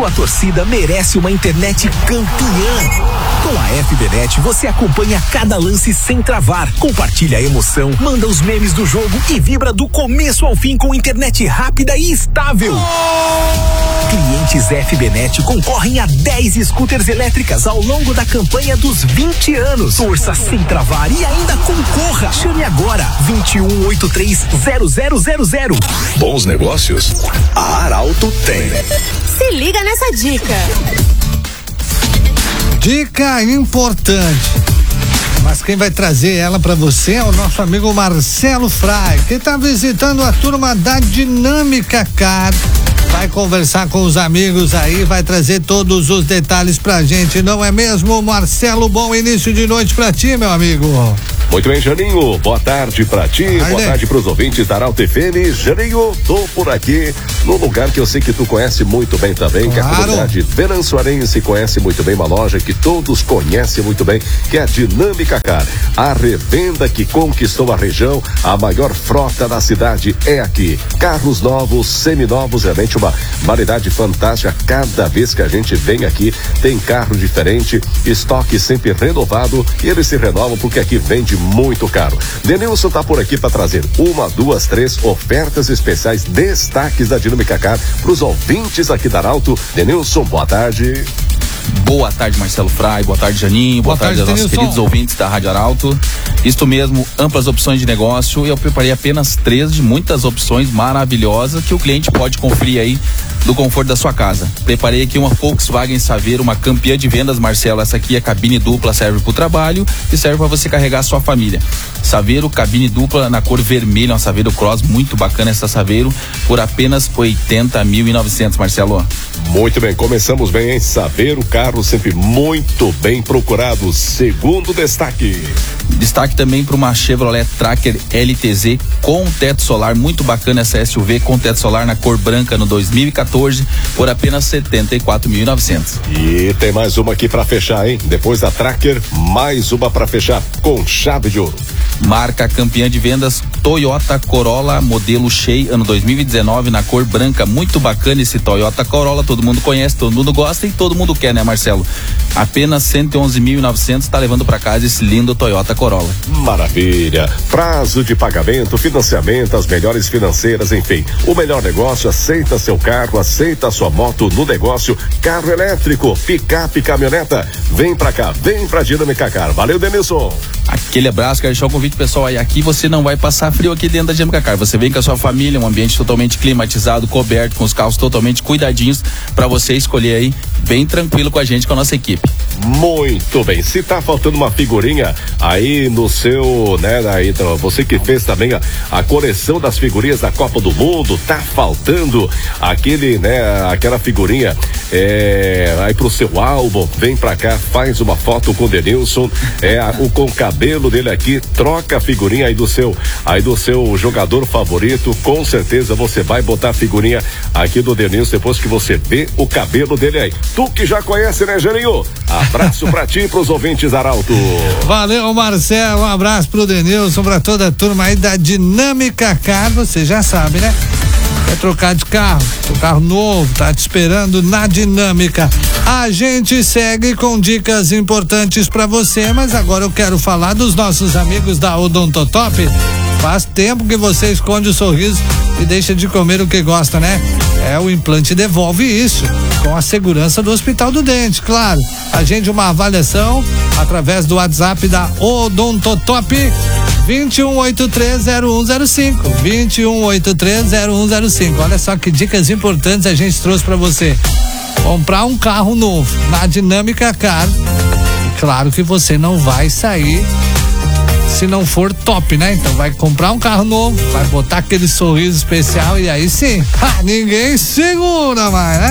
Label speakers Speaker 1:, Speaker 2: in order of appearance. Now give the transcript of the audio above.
Speaker 1: Sua torcida merece uma internet campeã. Com a FBnet você acompanha cada lance sem travar, compartilha a emoção, manda os memes do jogo e vibra do começo ao fim com internet rápida e estável. Clientes FBnet concorrem a 10 scooters elétricas ao longo da campanha dos 20 anos. Torça sem travar e ainda concorra. Chame agora, 2183-0000.
Speaker 2: Bons negócios, a Arauto tem.
Speaker 3: Se liga nessa dica.
Speaker 4: Dica importante. Mas quem vai trazer ela para você é o nosso amigo Marcelo Frei, que está visitando a turma da Dinâmica Car. Vai conversar com os amigos aí, vai trazer todos os detalhes pra gente, não é mesmo, Marcelo? Bom início de noite pra ti, meu amigo.
Speaker 5: Muito bem, Janinho, boa tarde pra ti, boa tarde pros ouvintes da Arauto FM. Janinho, tô por aqui num lugar que eu sei que tu conhece muito bem também, claro. Que a comunidade venançoarense conhece muito bem, uma loja que todos conhecem muito bem, que é a Dinâmica Car. A revenda que conquistou a região, a maior frota da cidade é aqui. Carros novos, seminovos, realmente uma variedade fantástica. Cada vez que a gente vem aqui, tem carro diferente, estoque sempre renovado, e eles se renovam porque aqui vende muito caro. Denilson tá por aqui para trazer 1, 2, 3 ofertas especiais, destaques da Dinâmica Car para os ouvintes aqui da Arauto. Denilson, boa tarde.
Speaker 6: Boa tarde, Marcelo Frei, boa tarde, Janinho, boa tarde aos nossos queridos ouvintes da Rádio Arauto. Isto mesmo, amplas opções de negócio. Eu preparei apenas 3 de muitas opções maravilhosas que o cliente pode conferir aí do conforto da sua casa. Preparei aqui uma Volkswagen Saveiro, uma campeã de vendas, Marcelo. Essa aqui é cabine dupla, serve para o trabalho e serve para você carregar a sua família. Saveiro, cabine dupla na cor vermelha, uma Saveiro Cross, muito bacana essa Saveiro, por apenas 80.900, Marcelo.
Speaker 5: Muito bem, começamos bem, hein? Saveiro, carro sempre muito bem procurado. Segundo destaque.
Speaker 6: Destaque também para uma Chevrolet Tracker LTZ com teto solar, muito bacana essa SUV com teto solar na cor branca no 2014 por apenas 74.900.
Speaker 5: E tem mais uma aqui para fechar, hein? Depois da Tracker, mais uma para fechar com chave de ouro.
Speaker 6: Marca campeã de vendas Toyota Corolla modelo Shea ano 2019 na cor branca, muito bacana esse Toyota Corolla, todo mundo conhece, todo mundo gosta e todo mundo quer, né, Marcelo? Apenas 111.900 tá levando para casa esse lindo Toyota Corolla.
Speaker 5: Maravilha. Prazo de pagamento, financiamento, as melhores financeiras, enfim, o melhor negócio. Aceita seu carro, aceita sua moto no negócio. Carro elétrico, picape, caminhoneta, vem pra cá, vem pra Dinâmica Car. Valeu, Denilson.
Speaker 6: Aquele abraço, quero deixar o convite pessoal aí. Aqui você não vai passar frio aqui dentro da Dinâmica Car. Você vem com a sua família, um ambiente totalmente climatizado, coberto, com os carros totalmente cuidadinhos para você escolher aí, bem tranquilo com a gente, com a nossa equipe.
Speaker 5: Muito bem. Se tá faltando uma figurinha aí no seu, né, aí, você que fez também a coleção das figurinhas da Copa do Mundo, tá faltando aquele, né, aquela figurinha aí pro seu álbum, vem pra cá, faz uma foto com o Denilson, com o cabelo dele aqui, troca a figurinha aí do seu jogador favorito, com certeza você vai botar a figurinha aqui do Denilson depois que você vê o cabelo dele aí. Tu que já conhece, né, Janinho? Abraço pra ti e pros ouvintes Arauto.
Speaker 4: Valeu, Marcelo, um abraço pro Denilson, pra toda a turma aí da Dinâmica Car, você já sabe, né? Quer trocar de carro, seu carro novo, tá te esperando na Dinâmica. A gente segue com dicas importantes pra você, mas agora eu quero falar dos nossos amigos da Odontotop. Faz tempo que você esconde o sorriso e deixa de comer o que gosta, né? O implante devolve isso, com a segurança do Hospital do Dente, claro. Agende uma avaliação através do WhatsApp da Odontotop, 21830105, 21830105. Olha só que dicas importantes a gente trouxe para você. Comprar um carro novo na Dinâmica Car, claro que você não vai sair se não for top, né? Então vai comprar um carro novo, vai botar aquele sorriso especial e aí sim, ninguém segura mais, né?